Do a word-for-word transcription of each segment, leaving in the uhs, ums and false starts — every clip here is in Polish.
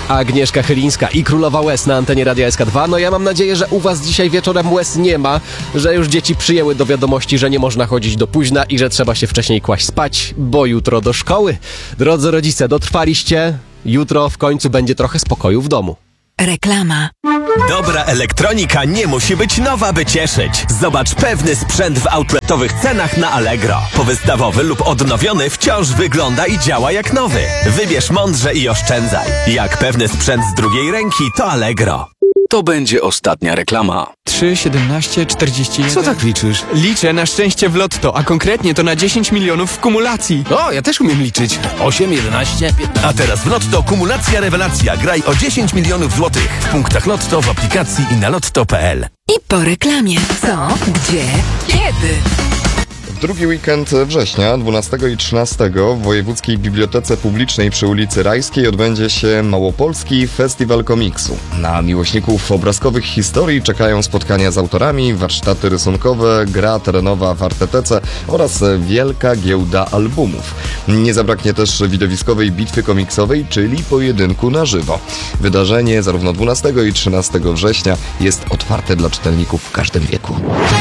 Agnieszka Chylińska i Królowa Łez na antenie Radia S K dwa. No ja mam nadzieję, że u was dzisiaj wieczorem łez nie ma, że już dzieci przyjęły do wiadomości, że nie można chodzić do późna i że trzeba się wcześniej kłaść spać, bo jutro do szkoły. Drodzy rodzice, dotrwaliście. Jutro w końcu będzie trochę spokoju w domu. Reklama. Dobra elektronika nie musi być nowa, by cieszyć. Zobacz pewny sprzęt w outletowych cenach na Allegro. Powystawowy lub odnowiony wciąż wygląda i działa jak nowy. Wybierz mądrze i oszczędzaj. Jak pewny sprzęt z drugiej ręki, to Allegro. To będzie ostatnia reklama. trzy, siedemnaście, czterdzieści jeden. Co tak liczysz? Liczę na szczęście w lotto, a konkretnie to na dziesięć milionów w kumulacji. O, ja też umiem liczyć. osiem, jedenaście, piętnaście. A teraz w Lotto kumulacja rewelacja. Graj o dziesięć milionów złotych. W punktach Lotto, w aplikacji i na lotto kropka p l. I po reklamie. Co? Gdzie? Kiedy? W drugi weekend września, dwunastego i trzynastego, w Wojewódzkiej Bibliotece Publicznej przy ulicy Rajskiej odbędzie się Małopolski Festiwal Komiksu. Na miłośników obrazkowych historii czekają spotkania z autorami, warsztaty rysunkowe, gra terenowa w Artetece oraz wielka giełda albumów. Nie zabraknie też widowiskowej bitwy komiksowej, czyli pojedynku na żywo. Wydarzenie zarówno dwunastego i trzynastego września jest otwarte dla czytelników w każdym wieku.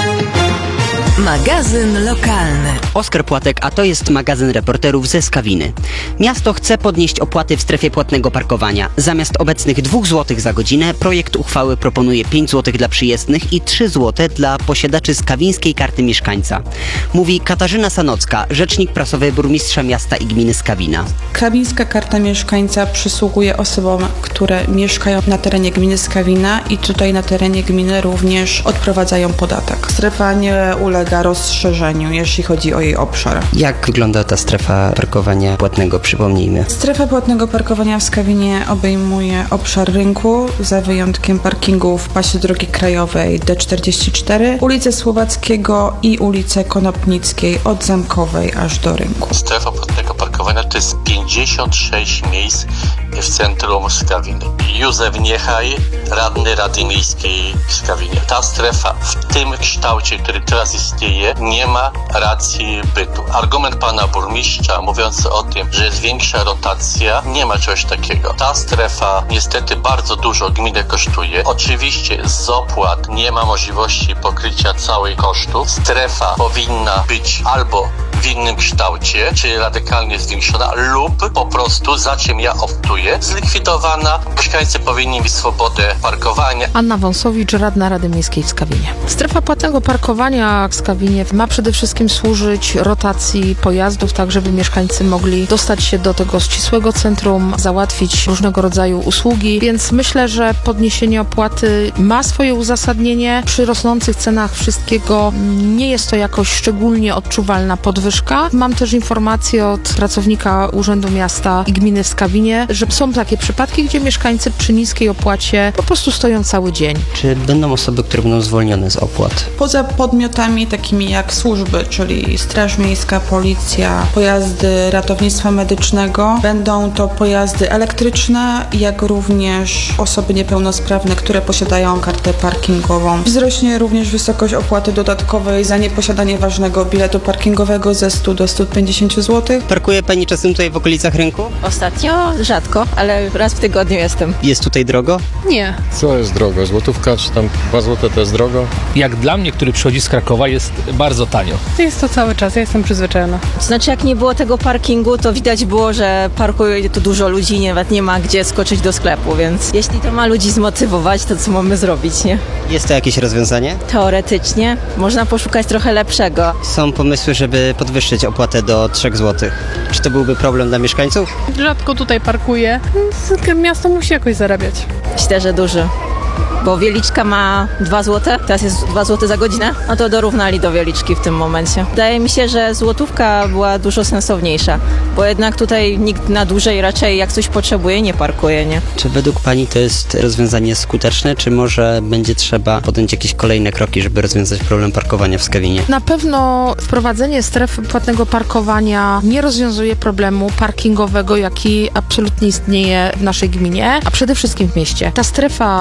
Magazyn lokalny. Oskar Płatek, a to jest magazyn reporterów ze Skawiny. Miasto chce podnieść opłaty w strefie płatnego parkowania. Zamiast obecnych dwa złote za godzinę, projekt uchwały proponuje pięć złotych dla przyjezdnych i trzy złote dla posiadaczy skawińskiej karty mieszkańca. Mówi Katarzyna Sanocka, rzecznik prasowy burmistrza miasta i gminy Skawina. Skawińska karta mieszkańca przysługuje osobom, które mieszkają na terenie gminy Skawina i tutaj na terenie gminy również odprowadzają podatek. Strefa nie ulega rozszerzeniu, jeśli chodzi o jej obszar. Jak wygląda ta strefa parkowania płatnego, przypomnijmy? Strefa płatnego parkowania w Skawinie obejmuje obszar rynku, za wyjątkiem parkingu w pasie drogi krajowej D czterdzieści cztery, ulicę Słowackiego i ulicę Konopnickiej od Zamkowej aż do rynku. Strefa płatnego parkowania to jest pięćdziesiąt sześć miejsc w centrum Skawiny. Józef Niechaj, radny Rady Miejskiej w Skawinie. Ta strefa w tym kształcie, który teraz istnieje, nie ma racji bytu. Argument pana burmistrza mówiący o tym, że jest większa rotacja, nie ma czegoś takiego. Ta strefa niestety bardzo dużo gminę kosztuje. Oczywiście z opłat nie ma możliwości pokrycia całej kosztów. Strefa powinna być albo w innym kształcie, czyli radykalnie zwiększona, lub po prostu, za czym ja optuję, zlikwidowana. Mieszkańcy powinni mieć swobodę parkowania. Anna Wąsowicz, radna Rady Miejskiej w Skawinie. Strefa płatnego parkowania w Skawinie ma przede wszystkim służyć rotacji pojazdów, tak żeby mieszkańcy mogli dostać się do tego ścisłego centrum, załatwić różnego rodzaju usługi, więc myślę, że podniesienie opłaty ma swoje uzasadnienie. Przy rosnących cenach wszystkiego nie jest to jakoś szczególnie odczuwalna podwyżka. Mam też informację od pracownika Urzędu Miasta i Gminy w Skawinie, że są takie przypadki, gdzie mieszkańcy przy niskiej opłacie po prostu stoją cały dzień. Czy będą osoby, które będą zwolnione z opłat? Poza podmiotami takimi jak służby, czyli Straż Miejska, Policja, pojazdy ratownictwa medycznego, będą to pojazdy elektryczne, jak również osoby niepełnosprawne, które posiadają kartę parkingową. Wzrośnie również wysokość opłaty dodatkowej za nieposiadanie ważnego biletu parkingowego ze stu do stu pięćdziesięciu złotych. Parkuje pani czasem tutaj w okolicach rynku? Ostatnio rzadko, ale raz w tygodniu jestem. Jest tutaj drogo? Nie. Co jest drogo? Złotówka czy tam dwa złote to jest drogo? Jak dla mnie, który przychodzi z Krakowa, jest bardzo tanio. Jest to cały czas, ja jestem przyzwyczajona. Znaczy, jak nie było tego parkingu, to widać było, że parkuje tu dużo ludzi, nawet nie ma gdzie skoczyć do sklepu, więc jeśli to ma ludzi zmotywować, to co mamy zrobić, nie? Jest to jakieś rozwiązanie? Teoretycznie. Można poszukać trochę lepszego. Są pomysły, żeby podwyższyć opłatę do trzech złotych. Czy to byłby problem dla mieszkańców? Rzadko tutaj parkuję. Miasto musi jakoś zarabiać. Myślę, że duży. Bo Wieliczka ma dwa złote, teraz jest dwa złote za godzinę, no to dorównali do Wieliczki w tym momencie. Wydaje mi się, że złotówka była dużo sensowniejsza, bo jednak tutaj nikt na dłużej raczej jak coś potrzebuje, nie parkuje, nie? Czy według pani to jest rozwiązanie skuteczne, czy może będzie trzeba podjąć jakieś kolejne kroki, żeby rozwiązać problem parkowania w Skawinie? Na pewno wprowadzenie strefy płatnego parkowania nie rozwiązuje problemu parkingowego, jaki absolutnie istnieje w naszej gminie, a przede wszystkim w mieście. Ta strefa jest ustawiona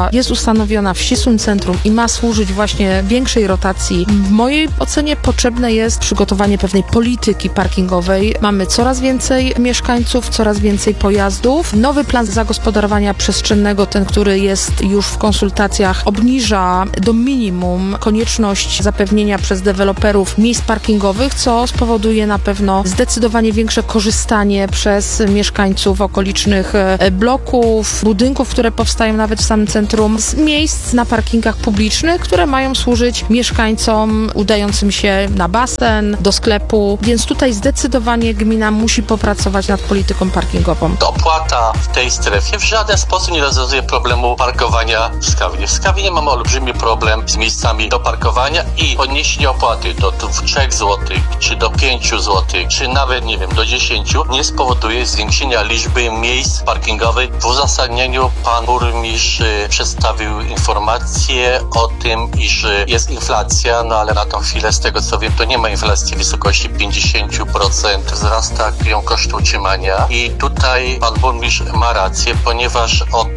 ustanowiona w ścisłym centrum i ma służyć właśnie większej rotacji, w mojej ocenie potrzebne jest przygotowanie pewnej polityki parkingowej. Mamy coraz więcej mieszkańców, coraz więcej pojazdów. Nowy plan zagospodarowania przestrzennego, ten, który jest już w konsultacjach, obniża do minimum konieczność zapewnienia przez deweloperów miejsc parkingowych, co spowoduje na pewno zdecydowanie większe korzystanie przez mieszkańców okolicznych bloków, budynków, które powstają nawet w samym centrum, z miejsc na parkingach publicznych, które mają służyć mieszkańcom udającym się na basen, do sklepu, więc tutaj zdecydowanie gmina musi popracować nad polityką parkingową. Opłata w tej strefie w żaden sposób nie rozwiązuje problemu parkowania w Skawinie. W Skawinie mamy olbrzymi problem z miejscami do parkowania i podniesienie opłaty do trzech złotych, czy do pięciu złotych, czy nawet, nie wiem, do dziesięciu nie spowoduje zwiększenia liczby miejsc parkingowych. W uzasadnieniu pan burmistrz przedstawił informację o tym, iż jest inflacja, no ale na tą chwilę, z tego co wiem, to nie ma inflacji w wysokości pięćdziesiąt procent. Wzrasta ją koszt utrzymania i tutaj pan burmistrz ma rację, ponieważ od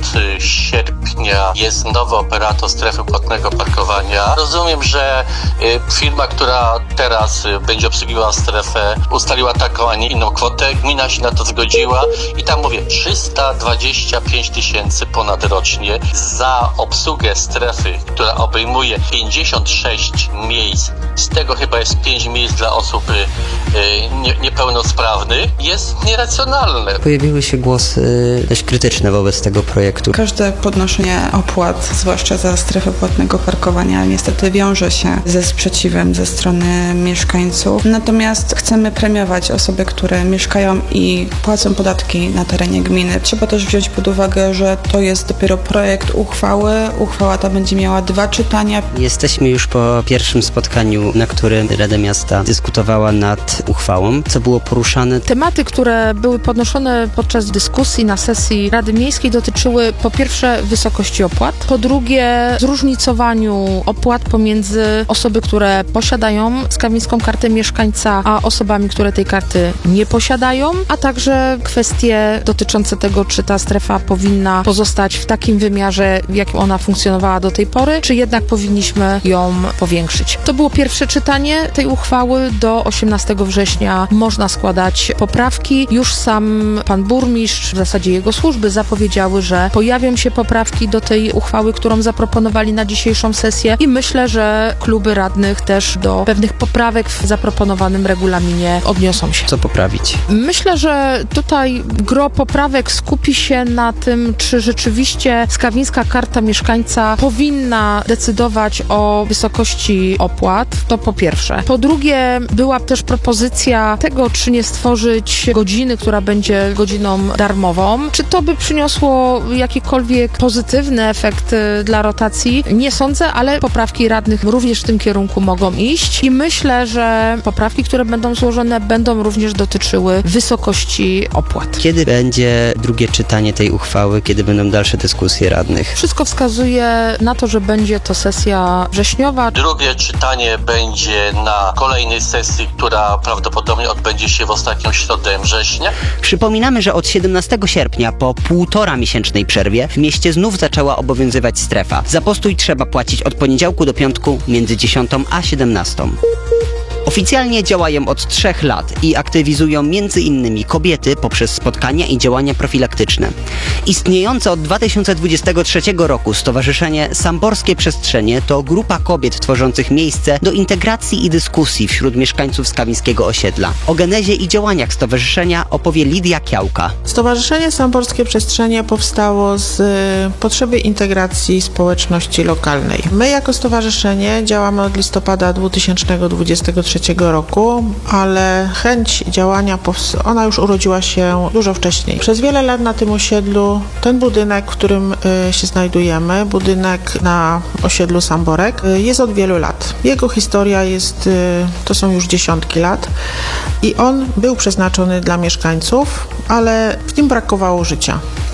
sierpnia jest nowy operator strefy płatnego parkowania. Rozumiem, że firma, która teraz będzie obsługiwała strefę, ustaliła taką, a nie inną kwotę. Gmina się na to zgodziła i tam mówię trzysta dwadzieścia pięć tysięcy ponad rocznie za obsługę strefy, która obejmuje pięćdziesiąt sześć miejsc. Z tego chyba jest pięć miejsc dla osób y, nie, niepełnosprawnych. Jest nieracjonalne. Pojawiły się głosy dość krytyczne wobec tego projektu. Każde podnoszenie opłat, zwłaszcza za strefę płatnego parkowania, niestety wiąże się ze sprzeciwem ze strony mieszkańców. Natomiast chcemy premiować osoby, które mieszkają i płacą podatki na terenie gminy. Trzeba też wziąć pod uwagę, że to jest dopiero projekt uchwały. Uchwała ta będzie miała dwa czytania. Jesteśmy już po pierwszym spotkaniu, na którym Rada Miasta dyskutowała nad uchwałą. Co było poruszane? Tematy, które były podnoszone podczas dyskusji na sesji Rady Miejskiej, dotyczyły po pierwsze wysokości opłat, po drugie zróżnicowaniu opłat pomiędzy osoby, które posiadają skawińską kartę mieszkańca, a osobami, które tej karty nie posiadają, a także kwestie dotyczące tego, czy ta strefa powinna pozostać w takim wymiarze, w jakim ona funkcjonowała do tej pory, czy jednak powinniśmy ją powiększyć. To było pierwsze czytanie tej uchwały. Do osiemnastego września można składać poprawki. Już sam pan burmistrz, w zasadzie jego służby, zapowiedziały, że pojawią się poprawki do tej uchwały, którą zaproponowali na dzisiejszą sesję i myślę, że kluby radnych też do pewnych poprawek w zaproponowanym regulaminie odniosą się. Co poprawić? Myślę, że tutaj gro poprawek skupi się na tym, czy rzeczywiście skawińska karta mieszkańca powinna decydować o wysokości opłat. To po pierwsze. Po drugie, była też propozycja tego, czy nie stworzyć godziny, która będzie godziną darmową. Czy to by przyniosło jakikolwiek pozytywny efekt dla rotacji? Nie sądzę, ale poprawki radnych również w tym kierunku mogą iść i myślę, że poprawki, które będą złożone, będą również dotyczyły wysokości opłat. Kiedy będzie drugie czytanie tej uchwały? Kiedy będą dalsze dyskusje radnych? Wszystko wskazuje na to, że będzie to sesja wrześniowa. Drugie czytanie będzie na kolejnej sesji, która prawdopodobnie odbędzie się w ostatnią środę września. Przypominamy, że od siedemnastego sierpnia po półtora miesięcznej przerwie w mieście znów zaczęła obowiązywać strefa. Za postój trzeba płacić od poniedziałku do piątku między dziesiątą a siedemnastą. Oficjalnie działają od trzech lat i aktywizują między innymi kobiety poprzez spotkania i działania profilaktyczne. Istniejące od dwa tysiące dwudziestego trzeciego roku Stowarzyszenie Samborskie Przestrzenie to grupa kobiet tworzących miejsce do integracji i dyskusji wśród mieszkańców skawińskiego osiedla. O genezie i działaniach stowarzyszenia opowie Lidia Kiałka. Stowarzyszenie Samborskie Przestrzenie powstało z potrzeby integracji społeczności lokalnej. My jako stowarzyszenie działamy od listopada dwa tysiące dwudziestego trzeciego roku, ale chęć działania, ona już urodziła się dużo wcześniej. Przez wiele lat na tym osiedlu ten budynek, w którym y, się znajdujemy, budynek na osiedlu Samborek, y, jest od wielu lat. Jego historia jest, y, to są już dziesiątki lat i on był przeznaczony dla mieszkańców, ale w nim brakowało życia.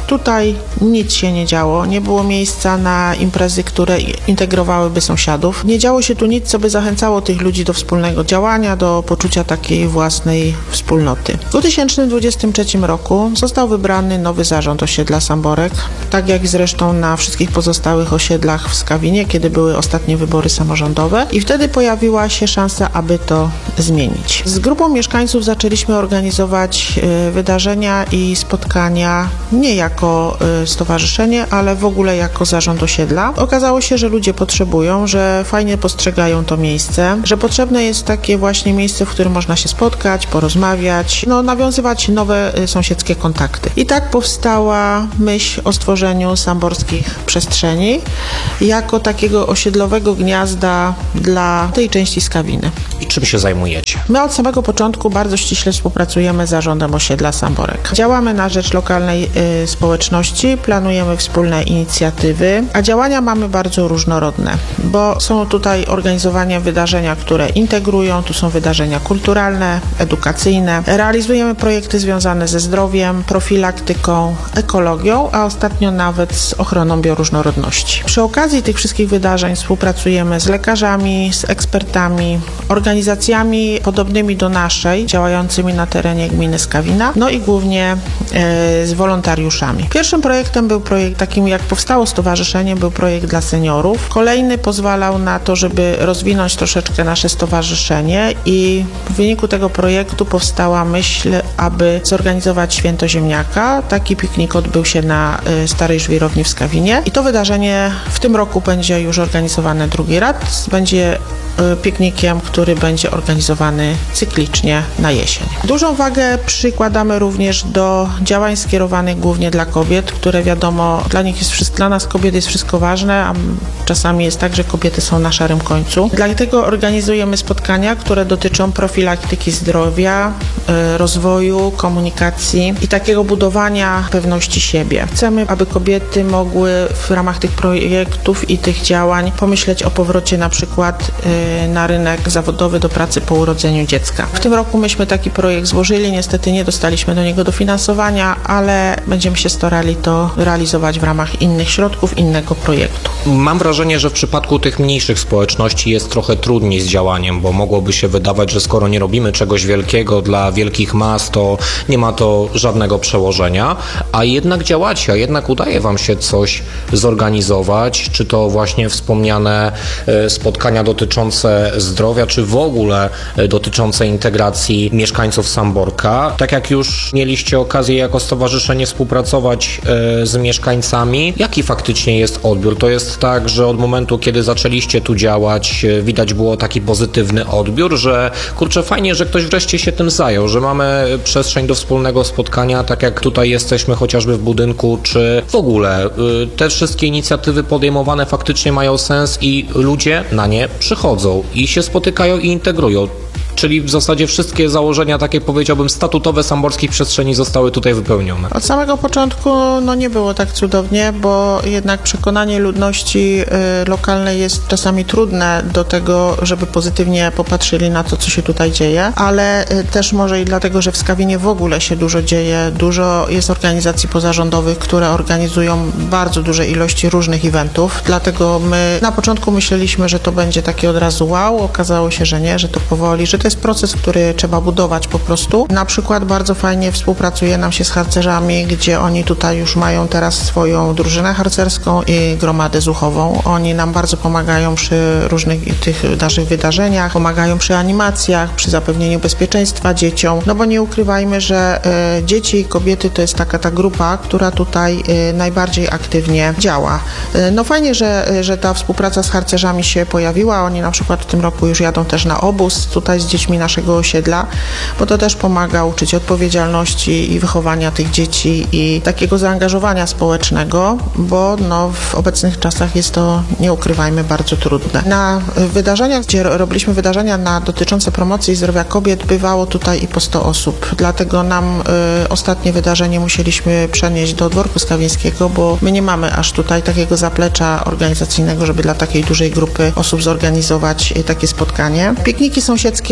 Tutaj nic się nie działo, nie było miejsca na imprezy, które integrowałyby sąsiadów. Nie działo się tu nic, co by zachęcało tych ludzi do wspólnego działania, do poczucia takiej własnej wspólnoty. W dwa tysiące dwudziestym trzecim roku został wybrany nowy zarząd osiedla Samborek, tak jak zresztą na wszystkich pozostałych osiedlach w Skawinie, kiedy były ostatnie wybory samorządowe i wtedy pojawiła się szansa, aby to zmienić. Z grupą mieszkańców zaczęliśmy organizować y, wydarzenia i spotkania nie jako y, stowarzyszenie, ale w ogóle jako zarząd osiedla. Okazało się, że ludzie potrzebują, że fajnie postrzegają to miejsce, że potrzebne jest takie właśnie miejsce, w którym można się spotkać, porozmawiać, no, nawiązywać nowe y, sąsiedzkie kontakty. I tak powstała myśl o stworzeniu samborskich przestrzeni jako takiego osiedlowego gniazda dla tej części Skawiny. I czym się zajmujecie? My od samego początku bardzo ściśle współpracujemy z zarządem osiedla Samborek. Działamy na rzecz lokalnej y, społeczności, planujemy wspólne inicjatywy, a działania mamy bardzo różnorodne, bo są tutaj organizowane wydarzenia, które integrują, tu są wydarzenia kulturalne, edukacyjne, realizujemy projekty związane ze zdrowiem, profilaktyką, ekologią, a ostatnio nawet z ochroną bioróżnorodności. Przy okazji tych wszystkich wydarzeń współpracujemy z lekarzami, z ekspertami, organizacjami podobnymi do naszej, działającymi na terenie gminy Skawina, no i głównie e, z wolontariuszami. Pierwszym projektem był projekt, takim jak powstało stowarzyszenie, był projekt dla seniorów. Kolejny pozwalał na to, żeby rozwinąć troszeczkę nasze stowarzyszenie i w wyniku tego projektu powstała myśl, aby zorganizować święto ziemniaka. Taki piknik odbył się na y, Starej Żwirowni w Skawinie i to wydarzenie w tym roku będzie już organizowane drugi raz. Będzie y, piknikiem, który będzie organizowany cyklicznie na jesień. Dużą wagę przykładamy również do działań skierowanych głównie dla kobiet, które wiadomo, dla nich jest wszystko, dla nas kobiet jest wszystko ważne, a czasami jest tak, że kobiety są na szarym końcu. Dlatego organizujemy spotkania, które dotyczą profilaktyki zdrowia, y, rozwoju, komunikacji i takiego budowania pewności siebie. Chcemy, aby kobiety mogły w ramach tych projektów i tych działań pomyśleć o powrocie na przykład y, na rynek zawodowy do pracy po urodzeniu dziecka. W tym roku myśmy taki projekt złożyli, niestety nie dostaliśmy do niego dofinansowania, ale będziemy się starali to realizować w ramach innych środków, innego projektu. Mam wrażenie, że w przypadku tych mniejszych społeczności jest trochę trudniej z działaniem, bo mogłoby się wydawać, że skoro nie robimy czegoś wielkiego dla wielkich mas, to nie ma to żadnego przełożenia, a jednak działacie, a jednak udaje wam się coś zorganizować, czy to właśnie wspomniane spotkania dotyczące zdrowia, czy w ogóle dotyczące integracji mieszkańców Samborka. Tak jak już mieliście okazję jako stowarzyszenie współpracować z mieszkańcami, jaki faktycznie jest odbiór? To jest tak, że od momentu, kiedy zaczęliście tu działać, widać było taki pozytywny odbiór, że kurczę, fajnie, że ktoś wreszcie się tym zajął, że mamy przestrzeń do wspólnego spotkania, tak jak tutaj jesteśmy chociażby w budynku, czy w ogóle te wszystkie inicjatywy podejmowane faktycznie mają sens i ludzie na nie przychodzą i się spotykają i integrują. Czyli w zasadzie wszystkie założenia, takie powiedziałbym statutowe samborskich przestrzeni zostały tutaj wypełnione. Od samego początku no nie było tak cudownie, bo jednak przekonanie ludności y, lokalnej jest czasami trudne do tego, żeby pozytywnie popatrzyli na to, co się tutaj dzieje, ale y, też może i dlatego, że w Skawinie w ogóle się dużo dzieje, dużo jest organizacji pozarządowych, które organizują bardzo duże ilości różnych eventów, dlatego my na początku myśleliśmy, że to będzie takie od razu wow, okazało się, że nie, że to powoli, że to jest proces, który trzeba budować po prostu. Na przykład bardzo fajnie współpracuje nam się z harcerzami, gdzie oni tutaj już mają teraz swoją drużynę harcerską i gromadę zuchową. Oni nam bardzo pomagają przy różnych tych naszych wydarzeniach, pomagają przy animacjach, przy zapewnieniu bezpieczeństwa dzieciom, no bo nie ukrywajmy, że y, dzieci i kobiety to jest taka ta grupa, która tutaj y, najbardziej aktywnie działa. Y, no fajnie, że, że ta współpraca z harcerzami się pojawiła. Oni na przykład w tym roku już jadą też na obóz tutaj z dziećmi naszego osiedla, bo to też pomaga uczyć odpowiedzialności i wychowania tych dzieci i takiego zaangażowania społecznego, bo no, w obecnych czasach jest to, nie ukrywajmy, bardzo trudne. Na wydarzeniach, gdzie robiliśmy wydarzenia na, dotyczące promocji zdrowia kobiet, bywało tutaj i po sto osób. Dlatego nam y, ostatnie wydarzenie musieliśmy przenieść do Dworku Skawińskiego, bo my nie mamy aż tutaj takiego zaplecza organizacyjnego, żeby dla takiej dużej grupy osób zorganizować y, takie spotkanie. Pikniki sąsiedzkie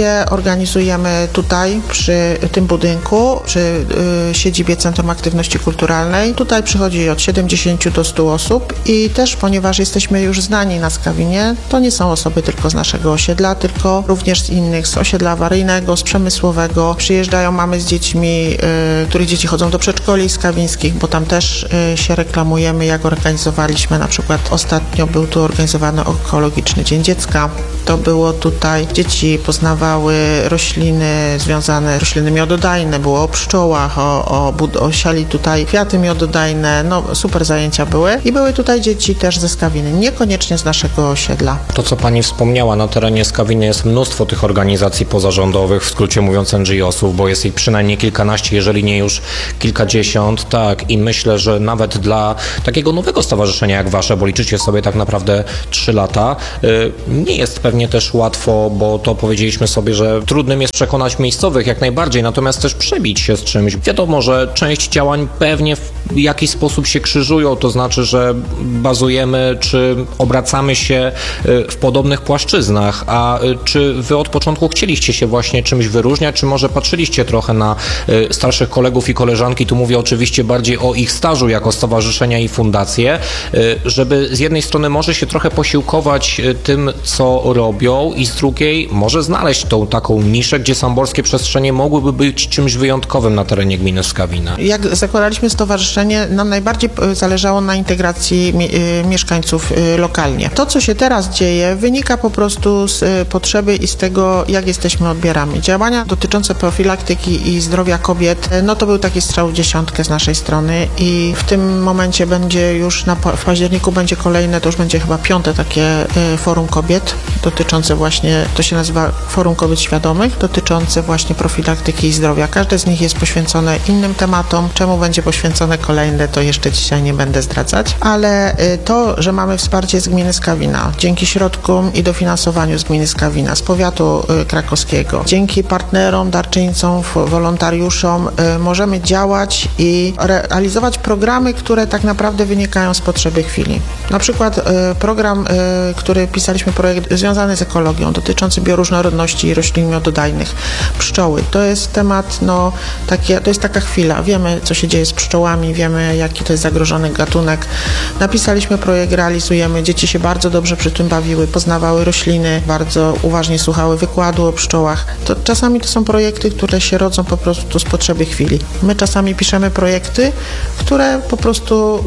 Wakacje organizujemy tutaj, przy tym budynku, przy y, siedzibie Centrum Aktywności Kulturalnej. Tutaj przychodzi od siedemdziesięciu do stu osób i też, ponieważ jesteśmy już znani na Skawinie, to nie są osoby tylko z naszego osiedla, tylko również z innych, z osiedla awaryjnego, z przemysłowego. Przyjeżdżają mamy z dziećmi, y, których dzieci chodzą do przedszkoli skawińskich, bo tam też y, się reklamujemy, jak organizowaliśmy, na przykład ostatnio był tu organizowany Ekologiczny Dzień Dziecka. To było tutaj, dzieci poznawały rośliny związane, rośliny miododajne, było o pszczołach, o, o, bud- o siali tutaj kwiaty miododajne, no super zajęcia były i były tutaj dzieci też ze Skawiny, niekoniecznie z naszego osiedla. To, co pani wspomniała, na terenie Skawiny jest mnóstwo tych organizacji pozarządowych, w skrócie mówiąc N G O sów, bo jest ich przynajmniej kilkanaście, jeżeli nie już kilkadziesiąt, tak, i myślę, że nawet dla takiego nowego stowarzyszenia jak wasze, bo liczycie sobie tak naprawdę trzy lata, yy, nie jest pewnie też łatwo, bo to powiedzieliśmy sobie, że trudnym jest przekonać miejscowych jak najbardziej, natomiast też przebić się z czymś. Wiadomo, że część działań pewnie w jakiś sposób się krzyżują, to znaczy, że bazujemy czy obracamy się w podobnych płaszczyznach, a czy wy od początku chcieliście się właśnie czymś wyróżniać, czy może patrzyliście trochę na starszych kolegów i koleżanki, tu mówię oczywiście bardziej o ich stażu jako stowarzyszenia i fundacje, żeby z jednej strony może się trochę posiłkować tym, co robią i z drugiej może znaleźć tą taką niszę, gdzie samborskie przestrzenie mogłyby być czymś wyjątkowym na terenie gminy Skawina. Jak zakładaliśmy stowarzyszenie, nam najbardziej zależało na integracji mieszkańców lokalnie. To, co się teraz dzieje, wynika po prostu z potrzeby i z tego, jak jesteśmy odbierani. Działania dotyczące profilaktyki i zdrowia kobiet, no to był taki strzał w dziesiątkę z naszej strony i w tym momencie będzie już, na, w październiku będzie kolejne, to już będzie chyba piąte takie forum kobiet dotyczące właśnie, to się nazywa Forum Kobiet Świadomych, dotyczące właśnie profilaktyki i zdrowia. Każde z nich jest poświęcone innym tematom. Czemu będzie poświęcone kolejne, to jeszcze dzisiaj nie będę zdradzać, ale to, że mamy wsparcie z gminy Skawina, dzięki środkom i dofinansowaniu z gminy Skawina, z powiatu krakowskiego, dzięki partnerom, darczyńcom, wolontariuszom możemy działać i realizować programy, które tak naprawdę wynikają z potrzeby chwili. Na przykład program, który pisaliśmy, projekt związany z ekologią, dotyczący bioróżnorodności i roślin miododajnych, pszczoły. To jest temat, no, takie, to jest taka chwila. Wiemy, co się dzieje z pszczołami, wiemy, jaki to jest zagrożony gatunek. Napisaliśmy projekt, realizujemy. Dzieci się bardzo dobrze przy tym bawiły, poznawały rośliny, bardzo uważnie słuchały wykładu o pszczołach. To czasami to są projekty, które się rodzą po prostu z potrzeby chwili. My czasami piszemy projekty, które po prostu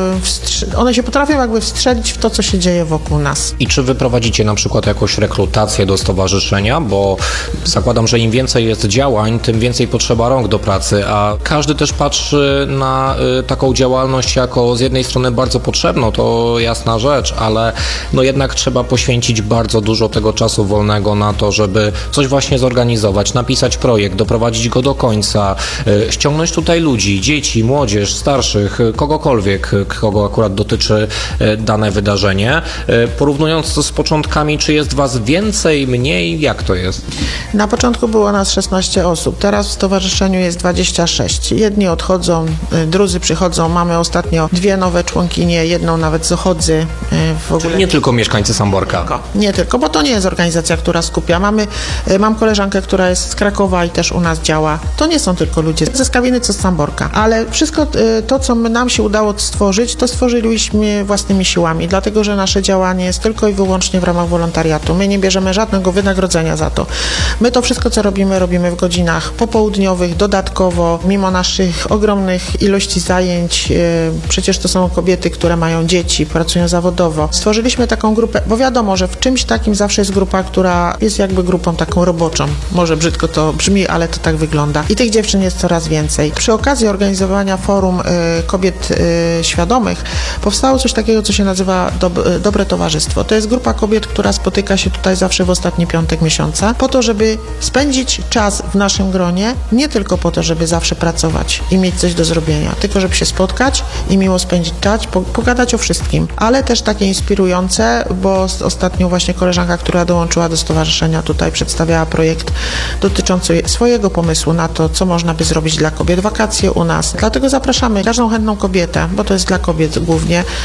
yy, one się potrafią jakby wstrzelić w to, co się dzieje wokół nas. I czy wy prowadzicie na przykład jakąś rekrutację do stowarzyszenia, bo zakładam, że im więcej jest działań, tym więcej potrzeba rąk do pracy, a każdy też patrzy na y, taką działalność jako z jednej strony bardzo potrzebną, to jasna rzecz, ale no jednak trzeba poświęcić bardzo dużo tego czasu wolnego na to, żeby coś właśnie zorganizować, napisać projekt, doprowadzić go do końca, y, ściągnąć tutaj ludzi, dzieci, młodzież, starszych, kogokolwiek, kogo akurat dotyczy y, dane wydarzenie. Y, porównując to z początkami, czy jest was więcej, mniej, jak to jest? Na początku było nas szesnaście osób, teraz w stowarzyszeniu jest dwadzieścia sześć. Jedni odchodzą, drudzy przychodzą, mamy ostatnio dwie nowe członkinie, jedną nawet z Ochodzy. W ogóle... Czyli nie tylko mieszkańcy Samborka. Nie tylko, bo to nie jest organizacja, która skupia. Mamy, mam koleżankę, która jest z Krakowa i też u nas działa. To nie są tylko ludzie ze Skawiny, co z Samborka, ale wszystko to, co nam się udało stworzyć, to stworzyliśmy własnymi siłami, dlatego, że nasze działanie jest tylko i wyłącznie w ramach wolontariatu. My nie bierzemy żadnego wynagrodzenia za to. My to wszystko, co robimy, robimy w godzinach popołudniowych, dodatkowo, mimo naszych ogromnych ilości zajęć. Przecież to są kobiety, które mają dzieci, pracują zawodowo. Stworzyliśmy taką grupę, bo wiadomo, że w czymś takim zawsze jest grupa, która jest jakby grupą taką roboczą. Może brzydko to brzmi, ale to tak wygląda. I tych dziewczyn jest coraz więcej. Przy okazji organizowania forum y, kobiet y, świadomych powstało coś takiego, co się nazywa dob Dobre Towarzystwo. To jest grupa kobiet, która spotyka się tutaj zawsze w ostatni piątek miesiąca, po to, żeby spędzić czas w naszym gronie, nie tylko po to, żeby zawsze pracować i mieć coś do zrobienia, tylko żeby się spotkać i miło spędzić czas, po pogadać o wszystkim, ale też takie inspirujące, bo ostatnio właśnie koleżanka, która dołączyła do stowarzyszenia, tutaj przedstawiała projekt dotyczący swojego pomysłu na to, co można by zrobić dla kobiet, wakacje u nas. Dlatego zapraszamy każdą chętną kobietę, bo to jest dla kobiet głównie, na takie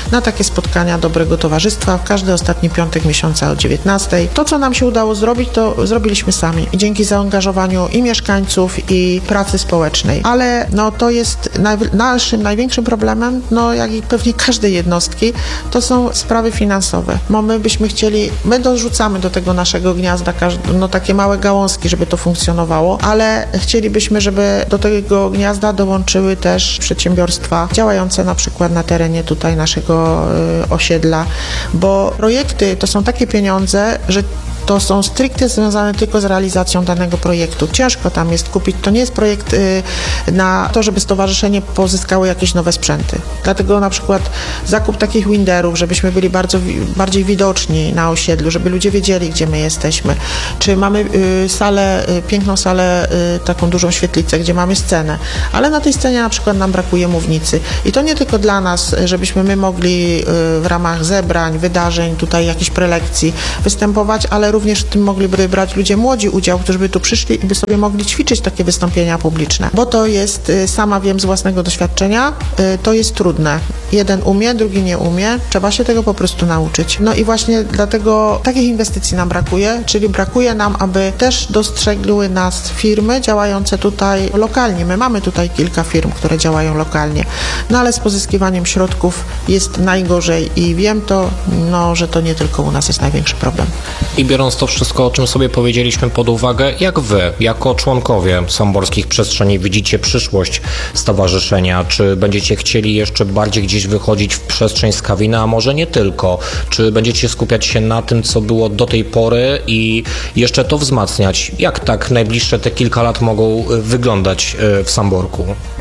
spotkania dobrego towarzystwa w każdy ostatni piątek miesiąca o dziewiętnastej. To, co nam się udało zrobić, to zrobiliśmy sami. I dzięki zaangażowaniu i mieszkańców, i pracy społecznej. Ale no, to jest naj- naszym największym problemem, no jak i pewnie każdej jednostki, to są sprawy finansowe. Bo my byśmy chcieli, my dorzucamy do tego naszego gniazda każd- no, takie małe gałązki, żeby to funkcjonowało, ale chcielibyśmy, żeby do tego gniazda dołączyły też przedsiębiorstwa działające na przykład na terenie tutaj naszego y, osiedla, bo projekty to są takie pieniądze, że to są stricte związane tylko z realizacją danego projektu. Ciężko tam jest kupić, to nie jest projekt y, na to, żeby stowarzyszenie pozyskało jakieś nowe sprzęty. Dlatego na przykład zakup takich winderów, żebyśmy byli bardzo, bardziej widoczni na osiedlu, żeby ludzie wiedzieli, gdzie my jesteśmy. Czy mamy y, salę, y, piękną salę, y, taką dużą świetlicę, gdzie mamy scenę, ale na tej scenie na przykład nam brakuje mównicy. I to nie tylko dla nas, żebyśmy my mogli y, w ramach zebrań, wydarzeń, tutaj jakichś prelekcji występować, ale również w tym mogliby brać ludzie młodzi udział, którzy by tu przyszli i by sobie mogli ćwiczyć takie wystąpienia publiczne. Bo to jest, sama wiem z własnego doświadczenia, to jest trudne. Jeden umie, drugi nie umie. Trzeba się tego po prostu nauczyć. No i właśnie dlatego takich inwestycji nam brakuje, czyli brakuje nam, aby też dostrzegły nas firmy działające tutaj lokalnie. My mamy tutaj kilka firm, które działają lokalnie, no ale z pozyskiwaniem środków jest najgorzej i wiem to, no, że to nie tylko u nas jest największy problem. I biorąc to wszystko, o czym sobie powiedzieliśmy pod uwagę, jak wy, jako członkowie Samborskich Przestrzeni, widzicie przyszłość stowarzyszenia? Czy będziecie chcieli jeszcze bardziej gdzieś wychodzić w przestrzeń Skawina, a może nie tylko? Czy będziecie skupiać się na tym, co było do tej pory i jeszcze to wzmacniać? Jak tak najbliższe te kilka lat mogą wyglądać w Samborku?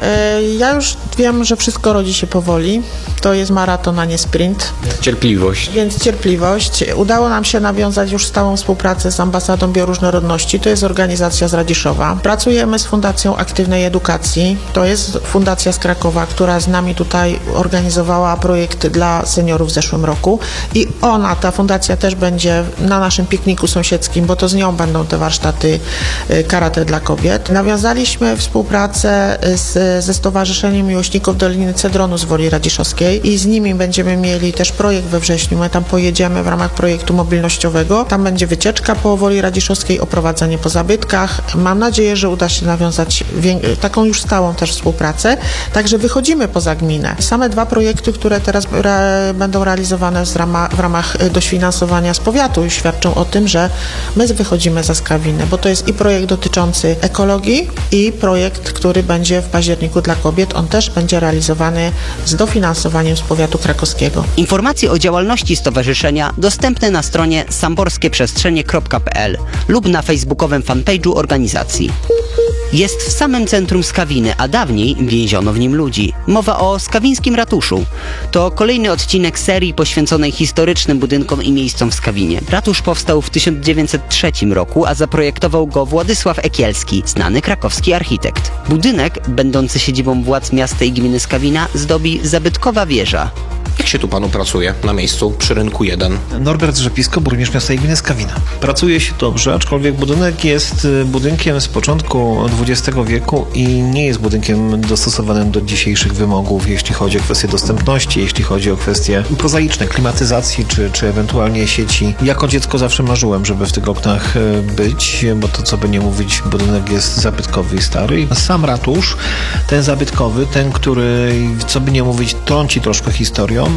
Ja już wiem, że wszystko rodzi się powoli. To jest maraton, a nie sprint. Cierpliwość. Więc cierpliwość. Udało nam się nawiązać już stałą współpracę z Ambasadą Bioróżnorodności. To jest organizacja z Radziszowa. Pracujemy z Fundacją Aktywnej Edukacji. To jest fundacja z Krakowa, która z nami tutaj organizowała projekt dla seniorów w zeszłym roku. I ona, ta fundacja też będzie na naszym pikniku sąsiedzkim, bo to z nią będą te warsztaty karate dla kobiet. Nawiązaliśmy współpracę z, ze Stowarzyszeniem Miłośników Doliny Cedronu z Woli Radziszowskiej i z nimi będziemy mieli też projekt we wrześniu. My tam pojedziemy w ramach projektu mobilnościowego. Tam będzie wycieczka po Woli Radziszowskiej, oprowadzenie po zabytkach. Mam nadzieję, że uda się nawiązać wię- taką już stałą też współpracę. Także wychodzimy poza gminę. Same dwa projekty, które teraz re- będą realizowane z rama- w ramach dofinansowania z powiatu, świadczą o tym, że my wychodzimy za Skawinę, bo to jest i projekt dotyczący ekologii i projekt, który będzie w październiku dla kobiet. On też będzie realizowany z dofinansowaniem z powiatu krakowskiego. Informacje o działalności stowarzyszenia dostępne na stronie samborskie przestrzenie kropka p l lub na facebookowym fanpage'u organizacji. Jest w samym centrum Skawiny, a dawniej więziono w nim ludzi. Mowa o Skawińskim Ratuszu. To kolejny odcinek serii poświęconej historycznym budynkom i miejscom w Skawinie. Ratusz powstał w tysiąc dziewięćset trzecim roku, a zaprojektował go Władysław Ekielski, znany krakowski architekt. Budynek, będący siedzibą władz miasta i gminy Skawina, zdobi zabytkowa wieża. Jak się tu panu pracuje na miejscu przy rynku jeden? Norbert Rzepisko, burmistrz miasta i gminy Skawina. Pracuje się dobrze, aczkolwiek budynek jest budynkiem z początku dwudziestego wieku i nie jest budynkiem dostosowanym do dzisiejszych wymogów, jeśli chodzi o kwestie dostępności, jeśli chodzi o kwestie prozaiczne, klimatyzacji czy, czy ewentualnie sieci. Jako dziecko zawsze marzyłem, żeby w tych oknach być, bo to co by nie mówić, budynek jest zabytkowy i stary. Sam ratusz, ten zabytkowy, ten, który co by nie mówić, trąci troszkę historią,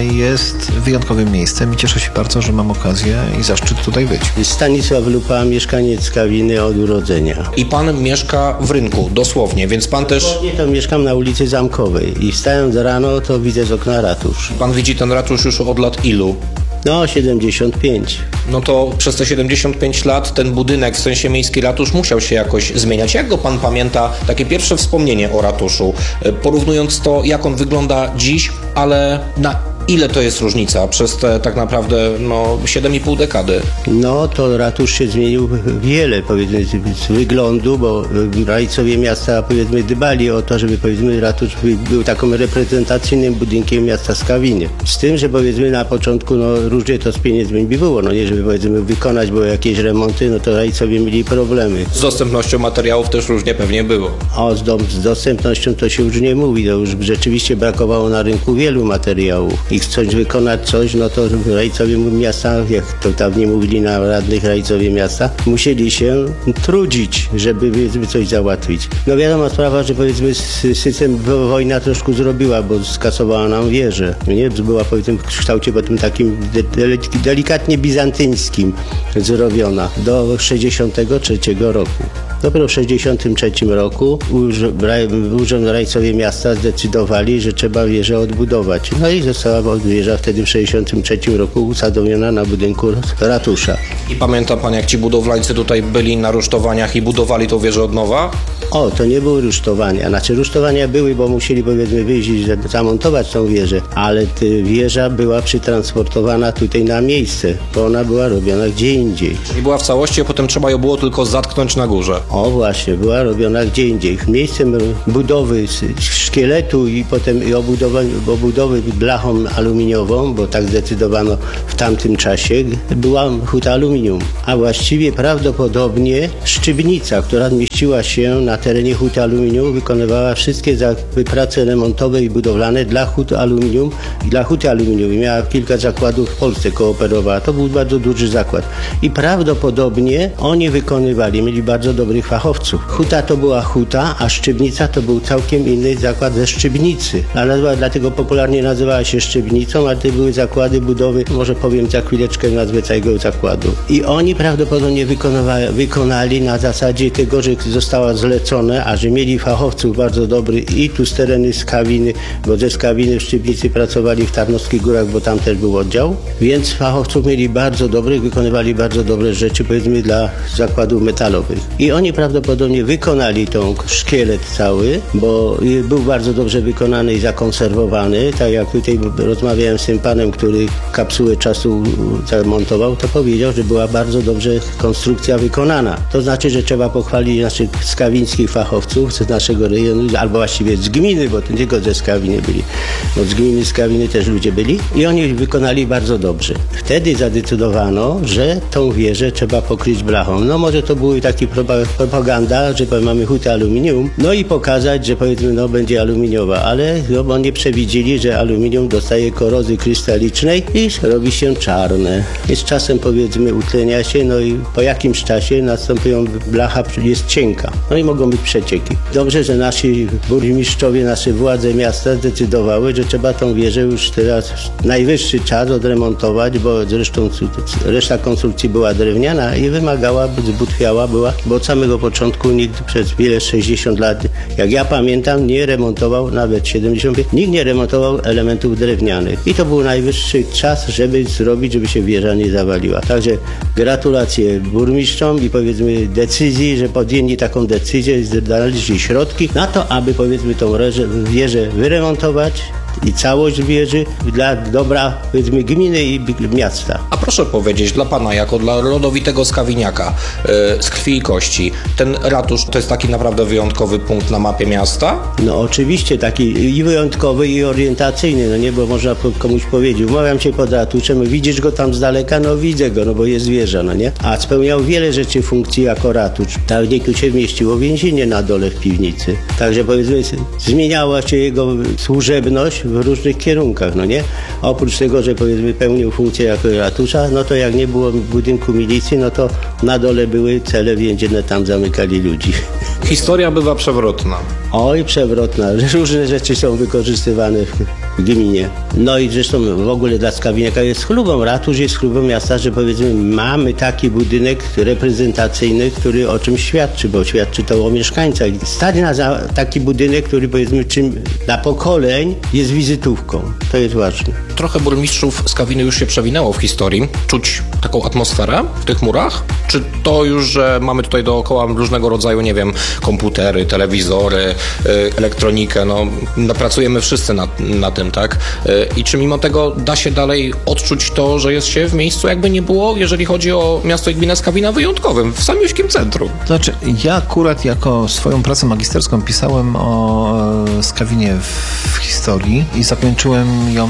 jest wyjątkowym miejscem i cieszę się bardzo, że mam okazję i zaszczyt tutaj być. Stanisław Lupa, mieszkaniec Skawiny od urodzenia. I pan mieszka w rynku, dosłownie, więc pan też... Dosłownie to mieszkam na ulicy Zamkowej i wstając rano to widzę z okna ratusz. Pan widzi ten ratusz już od lat ilu? No, siedemdziesiąt pięć. No to przez te siedemdziesiąt pięć lat ten budynek, w sensie miejski ratusz, musiał się jakoś zmieniać. Jak go pan pamięta, takie pierwsze wspomnienie o ratuszu, porównując to, jak on wygląda dziś, ale na ile to jest różnica przez te tak naprawdę no, siedem i pół dekady? No to ratusz się zmienił wiele, powiedzmy, z wyglądu, bo rajcowie miasta, powiedzmy, dbali o to, żeby, powiedzmy, ratusz był taką reprezentacyjnym budynkiem miasta Skawiny. Z tym, że, powiedzmy, na początku no, różnie to z pieniędzmi było, no nie, żeby, powiedzmy, wykonać było jakieś remonty, no to rajcowie mieli problemy. Z dostępnością materiałów też różnie pewnie było. O, z, do, z dostępnością to się już nie mówi, to już rzeczywiście brakowało na rynku wielu materiałów i i chcąc wykonać coś, no to rajcowie miasta, jak to dawniej mówili na radnych rajcowie miasta, musieli się trudzić, żeby powiedzmy coś załatwić. No wiadomo sprawa, że powiedzmy system wojna troszkę zrobiła, bo skasowała nam wieżę. Nie? Była powiedzmy w kształcie potem takim de- delikatnie bizantyńskim zrobiona do sześćdziesiątego trzeciego roku. Dopiero w sześćdziesiątym trzecim roku Urząd Rajcowie Miasta zdecydowali, że trzeba wieżę odbudować. No i została wieża wtedy w sześćdziesiątym trzecim roku usadowiona na budynku ratusza. I pamięta pan, jak ci budowlańcy tutaj byli na rusztowaniach i budowali tą wieżę od nowa? O, to nie były rusztowania. Znaczy rusztowania były, bo musieli powiedzmy wyjść i zamontować tą wieżę, ale ty, wieża była przytransportowana tutaj na miejsce, bo ona była robiona gdzie indziej. Czyli była w całości, a potem trzeba ją było tylko zatknąć na górze. O właśnie, była robiona gdzie indziej. Miejscem budowy szkieletu i potem i obudowy, obudowy blachą aluminiową, bo tak zdecydowano w tamtym czasie, była huta aluminium. A właściwie prawdopodobnie szczypnica, która mieściła się na terenie huty aluminium, wykonywała wszystkie prace remontowe i budowlane dla huty aluminium i dla huty aluminium. I miała kilka zakładów w Polsce, kooperowała. To był bardzo duży zakład. I prawdopodobnie oni wykonywali, mieli bardzo dobrych fachowców. Huta to była huta, a szczypnica to był całkiem inny zakład ze Szczypnicy. A nazwa, dlatego popularnie nazywała się Szczypnicą, a to były zakłady budowy, może powiem za chwileczkę nazwę całego zakładu. I oni prawdopodobnie wykonali na zasadzie tego, że została zlecone, a że mieli fachowców bardzo dobrych i tu z tereny Skawiny, bo ze Skawiny w Szczypnicy pracowali w Tarnowskich Górach, bo tam też był oddział, więc fachowców mieli bardzo dobrych, wykonywali bardzo dobre rzeczy, powiedzmy dla zakładów metalowych. I oni prawdopodobnie wykonali tą szkielet cały, bo był bardzo dobrze wykonany i zakonserwowany. Tak jak tutaj rozmawiałem z tym panem, który kapsułę czasu zamontował, to powiedział, że była bardzo dobrze konstrukcja wykonana. To znaczy, że trzeba pochwalić naszych skawińskich fachowców z naszego rejonu, albo właściwie z gminy, bo to nie tylko ze Skawiny byli, bo z gminy Skawiny też ludzie byli i oni wykonali bardzo dobrze. Wtedy zadecydowano, że tą wieżę trzeba pokryć blachą. No może to były takie propaganda, że mamy hutę aluminium, no i pokazać, że powiedzmy, no będzie aluminiowa, ale no, oni przewidzieli, że aluminium dostaje korozy krystalicznej i robi się czarne. I z czasem powiedzmy utlenia się, no i po jakimś czasie następują, blacha jest cienka, no i mogą być przecieki. Dobrze, że nasi burmistrzowie, nasze władze miasta zdecydowały, że trzeba tą wieżę już teraz najwyższy czas odremontować, bo zresztą reszta konstrukcji była drewniana i wymagała, zbutwiała była, bo od samego początku nikt przez wiele sześćdziesiąt lat, jak ja pamiętam, nie remontował, nawet siedemdziesiąt pięć, nikt nie remontował elementów drewnianych. I to był najwyższy czas, żeby zrobić, żeby się wieża nie zawaliła. Także gratulacje burmistrzom i powiedzmy decyzji, że podjęli taką decyzję, znaleźli środki na to, aby powiedzmy tą wieżę wyremontować i całość wieży dla dobra powiedzmy gminy i miasta. A proszę powiedzieć, dla pana, jako dla rodowitego skawiniaka yy, z krwi i kości, ten ratusz to jest taki naprawdę wyjątkowy punkt na mapie miasta? No oczywiście, taki i wyjątkowy i orientacyjny, no nie, bo można komuś powiedzieć, umawiam się pod ratuszem, widzisz go tam z daleka, no widzę go, no bo jest wieża, no nie? A spełniał wiele rzeczy funkcji jako ratusz. Dawniej tu się mieściło więzienie na dole w piwnicy. Także powiedzmy, zmieniała się jego służebność w różnych kierunkach, no nie? A oprócz tego, że powiedzmy pełnił funkcję jako ratusza, no to jak nie było budynku milicji, no to na dole były cele więzienne, tam zamykali ludzi. Historia bywa przewrotna. Oj, przewrotna. Różne rzeczy są wykorzystywane w gminie. No i zresztą w ogóle dla Skawiniaka jest chlubą. Ratusz jest chlubą miasta, że powiedzmy mamy taki budynek reprezentacyjny, który o czym świadczy, bo świadczy to o mieszkańcach. Stać na taki budynek, który powiedzmy czym dla pokoleń jest wizytówką. To jest ważne. Trochę burmistrzów Skawiny już się przewinęło w historii. Czuć taką atmosferę w tych murach? Czy to już, że mamy tutaj dookoła różnego rodzaju, nie wiem, komputery, telewizory, elektronikę, no, no pracujemy wszyscy na, na tym, tak? I czy mimo tego da się dalej odczuć to, że jest się w miejscu, jakby nie było, jeżeli chodzi o miasto i gminę Skawina, wyjątkowym, w samiuśkim centrum? To znaczy, ja akurat jako swoją pracę magisterską pisałem o Skawinie w historii i zakończyłem ją na początku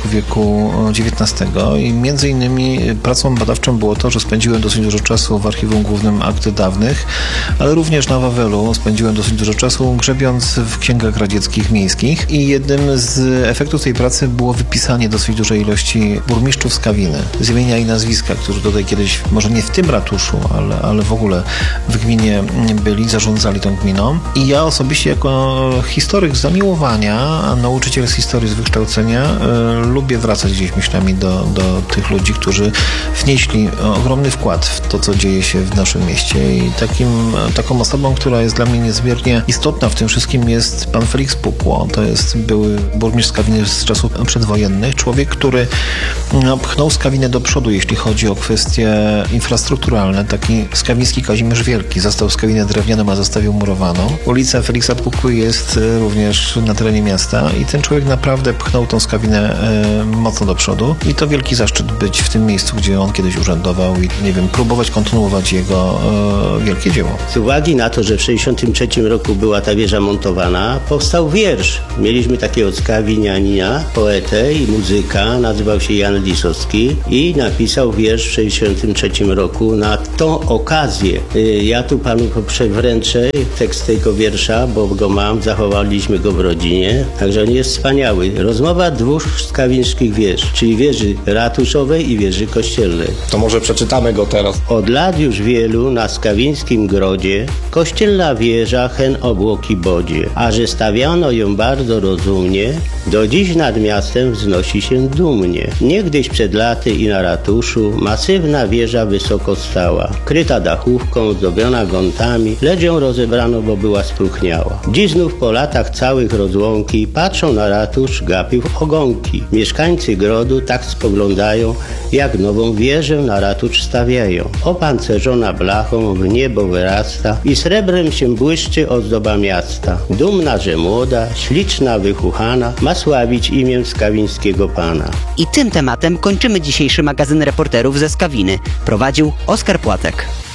początku wieku dziewiętnastego i między innymi pracą badawczą było to, że spędziłem dosyć dużo czasu w Archiwum Głównym Akty Dawnych, ale również na Wawelu spędziłem dosyć dużo czasu grzebiąc w księgach radzieckich miejskich i jednym z efektów tej pracy było wypisanie dosyć dużej ilości burmistrzów Skawiny, z imienia i nazwiska, którzy tutaj kiedyś, może nie w tym ratuszu, ale, ale w ogóle w gminie byli, zarządzali tą gminą. I ja osobiście jako historyk z zamiłowania, a nauczyciel z historii z wykształcenia, y, lubię wracać gdzieś myślami do, do tych ludzi, którzy wnieśli ogromny wkład w to, co dzieje się w naszym mieście. I takim, taką osobą, która jest dla mnie niezmiernie istotna w tym wszystkim, jest pan Felix Pukło. To jest były burmistrz Skawiny z czasów przedwojennych. Człowiek, który no, pchnął Skawinę do przodu, jeśli chodzi o kwestie infrastrukturalne. Taki skawiński Kazimierz Wielki. Zastał Skawinę drewnianą, a zostawił murowaną. Ulica Feliksa Pukły jest również na terenie miasta i ten człowiek naprawdę pchnął tą Skawinę e, mocno do przodu. I to wielki zaszczyt być w tym miejscu, gdzie on kiedyś urzędował i, nie wiem, próbować kontynuować jego e, wielkie dzieło. Z uwagi na to, że w sześćdziesiątym trzecim roku była ta wieża montowana, powstał wiersz. Mieliśmy takiego skawinianina, poetę i muzyka, nazywał się Jan Lisowski i napisał wiersz w sześćdziesiątym trzecim roku na tą okazję. Ja tu panu wręczę tekst tego wiersza, bo go mam, zachowaliśmy go w rodzinie, także on jest wspaniały. Rozmowa dwóch skawińskich wież, czyli wieży ratuszowej i wieży kościelnej. To może przeczytamy go teraz. Od lat już wielu na skawińskim grodzie kościelna wieża hen obłoki bodzie, a że stawiano ją bardzo rozumnie, do dziś nad miastem wznosi się dumnie. Niegdyś przed laty i na ratuszu masywna wieża wysoko stała, kryta dachówką, zdobiona gątami, lecz ją rozebrano, bo była spróchniała. Dziś znów po latach całych rozłąki patrzą na ratusz, gapił w ogonki. Mieszkańcy grodu tak spoglądają, jak nową wieżę na ratusz stawiają. Opancerzona blachą w niebo wyrasta i srebrem się błyszczy ozdoba miasta. Dumna, że młoda, śliczna, wychuchana, ma sławić imię skawińskiego pana. I tym tematem kończymy dzisiejszy magazyn reporterów ze Skawiny. Prowadził Oskar Płatek.